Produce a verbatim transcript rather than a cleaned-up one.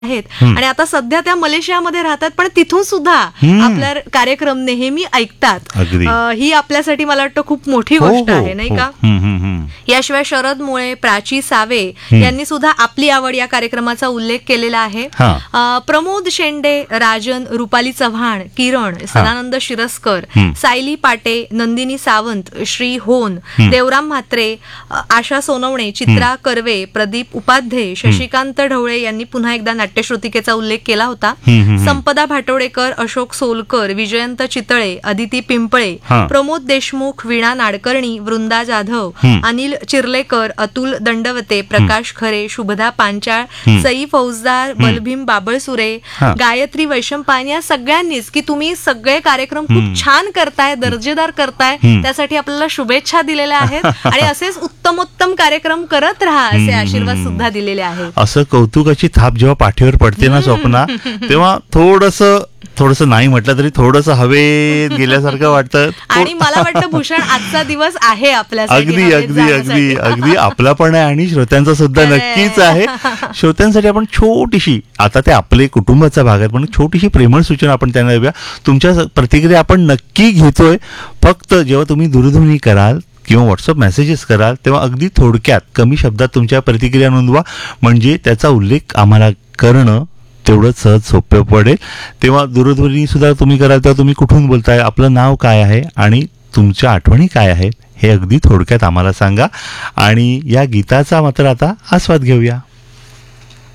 आहेत आणि आता सध्या त्या मलेशियामध्ये राहतात, पण तिथून सुद्धा आपला कार्यक्रम नेहमी ऐकतात. ही आपल्यासाठी मला वाटतं खूप मोठी गोष्ट आहे, नाही का? याशिवाय शरद मुळे, प्राची सावे यांनी सुद्धा आपली आवड या कार्यक्रमाचा उल्लेख केलेला आहे. प्रमोद शेंडे, राजन, रुपाली चव्हाण, किरण, सदानंद शिरस्कर, सायली पाटे, नंदिनी सावंत, श्री होन, देवराम म्हात्रे, आशा सोनवणे, चित्रा कर्वे, प्रदीप उपाध्ये, शशिकांत ढवळे यांनी पुन्हा एकदा नाट्यश्रुतिकेचा उल्लेख केला होता. संपदा भाटोडेकर, अशोक सोलकर, विजयंत चितळे, अदिती पिंपळे, प्रमोद देशमुख, वीणा नाडकर्णी, वृंदा जाधव, अनिल चिर्लेकर, अतुल दंडवते, प्रकाश खरे, शुभदा पांचाळ, सई फौजदार, बलभीम बाबळसुरे, गायत्री वैशंपायन या सगळ्यांनीच की तुम्ही सगळे कार्यक्रम खूप छान करताय, दर्जेदार करताय, त्यासाठी आपल्याला शुभेच्छा दिलेल्या आहेत आणि असेच उत्तमोत्तम कार्यक्रम करत राहा असे आशीर्वाद सुद्धा दिलेले आहेत. असं कौतुकाची थाप जेव्हा पाठीवर पडते ना स्वप्ना, तेव्हा थोडस थोडस नाही म्हटलं तरी थोडस हवेत गेल्यासारखं वाटतं. आणि मला वाटतं भूषण आजचा दिवस आहे आपल्यासाठी. अगदी अगदी अगदी अगदी आपला पण आहे आणि श्रोत्यांचा सुद्धा नक्कीच आहे. श्रोत्यांसाठी आपण छोटीशी, आता ते आपले कुटुंबाचा भाग आहे, पण छोटीशी प्रेमळ सूचना आपण त्यांना देऊया. तुमच्या प्रतिक्रिया आपण नक्की घेतोय. फक्त जेव्हा तुम्ही दूरध्वनी कराल किंवा व्हॉट्सअप मेसेजेस कराल तेव्हा अगदी थोडक्यात कमी शब्दात तुमच्या प्रतिक्रिया नोंदवा, म्हणजे त्याचा उल्लेख आम्हाला करणं तेवढंच सहज सोपं पडेल. तेव्हा दूरध्वनी सुद्धा तुम्ही कराल तेव्हा तुम्ही कुठून बोलताय, आपलं नाव काय आहे आणि तुमच्या आठवणी काय आहेत हे अगदी थोडक्यात आम्हाला सांगा. आणि या गीताचा मात्र आता आस्वाद घेऊया.